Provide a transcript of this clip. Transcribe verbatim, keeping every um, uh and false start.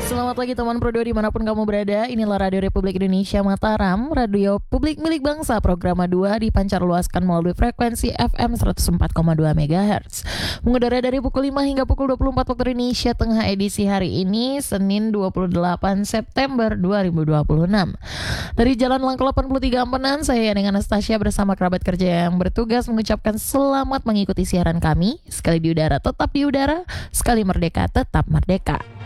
Selamat pagi teman Pro dua dimanapun kamu berada. Inilah Radio Republik Indonesia Mataram, radio publik milik bangsa, program dua dipancar luaskan melalui frekuensi F M seratus empat koma dua megahertz. Mengudara dari pukul lima hingga pukul dua puluh empat waktu Indonesia Tengah, edisi hari ini Senin dua puluh delapan September dua ribu dua puluh enam. Dari Jalan Langko delapan puluh tiga Ampenan, saya dengan Anastasia bersama kerabat kerja yang bertugas mengucapkan selamat mengikuti siaran kami. Sekali di udara tetap di udara, sekali merdeka tetap merdeka.